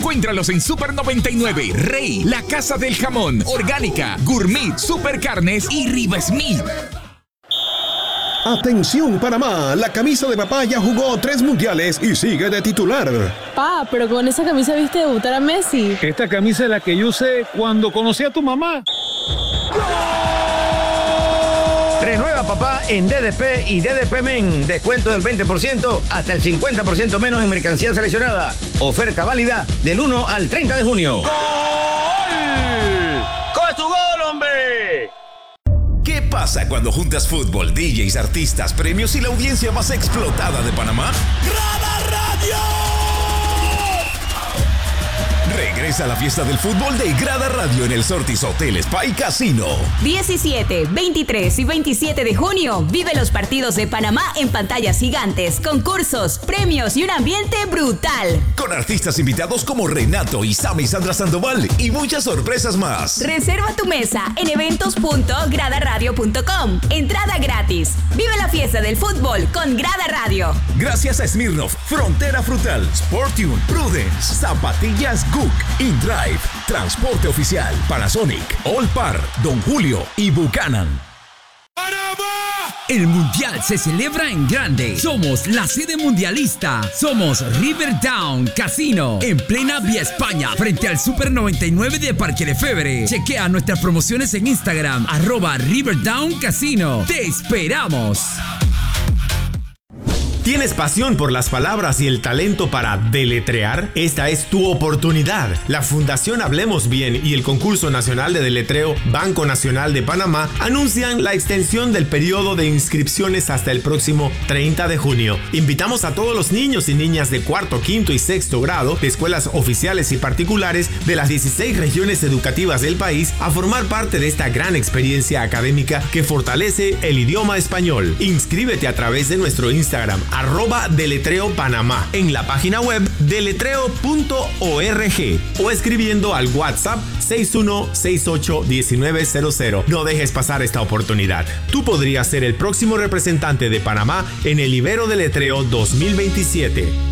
Encuéntralos en Super 99, Rey, La Casa del Jamón, Orgánica, Gourmet, Super Carnes y Riva Smith. Atención Panamá, la camisa de papá ya jugó 3 mundiales y sigue de titular. Pa, pero con esa camisa viste debutar a Messi. Esta camisa es la que yo usé cuando conocí a tu mamá. Renueva papá en DDP y DDP Men. Descuento del 20% hasta el 50% menos en mercancía seleccionada. Oferta válida del 1 al 30 de junio. ¡Gol! ¡Con tu gol, hombre! ¿Qué pasa cuando juntas fútbol, DJs, artistas, premios y la audiencia más explotada de Panamá? ¡Grada Radio! Regresa a la fiesta del fútbol de Grada Radio en el Sortis Hotel Spa y Casino. 17, 23 y 27 de junio. Vive los partidos de Panamá en pantallas gigantes, concursos, premios y un ambiente brutal. Con artistas invitados como Renato, Isama y Sandra Sandoval y muchas sorpresas más. Reserva tu mesa en eventos.gradaradio.com. Entrada gratis. Vive la fiesta del fútbol con Grada Radio. Gracias a Smirnoff, Frontera Frutal, Sportune, Prudence, Zapatillas Gook, InDrive, Transporte Oficial, Panasonic, Allpar, Don Julio y Buchanan. El Mundial se celebra en grande. Somos la sede mundialista. Somos Riverdown Casino, en plena Vía España, frente al Super 99 de Parque Lefebvre. Chequea nuestras promociones en Instagram, @Riverdown Casino. ¡Te esperamos! ¿Tienes pasión por las palabras y el talento para deletrear? Esta es tu oportunidad. La Fundación Hablemos Bien y el Concurso Nacional de Deletreo Banco Nacional de Panamá anuncian la extensión del periodo de inscripciones hasta el próximo 30 de junio. Invitamos a todos los niños y niñas de cuarto, quinto y sexto grado de escuelas oficiales y particulares de las 16 regiones educativas del país a formar parte de esta gran experiencia académica que fortalece el idioma español. Inscríbete a través de nuestro Instagram @deletreopanamá, en la página web deletreo.org o escribiendo al WhatsApp 61681900. No dejes pasar esta oportunidad. Tú podrías ser el próximo representante de Panamá en el Ibero Deletreo 2027.